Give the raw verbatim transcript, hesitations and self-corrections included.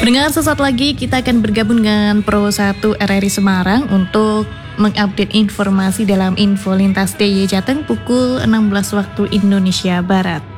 Pendengar, sesaat lagi kita akan bergabung dengan Pro satu R R I Semarang untuk mengupdate informasi dalam Info Lintas D I Y Jateng pukul enam belas waktu Indonesia Barat.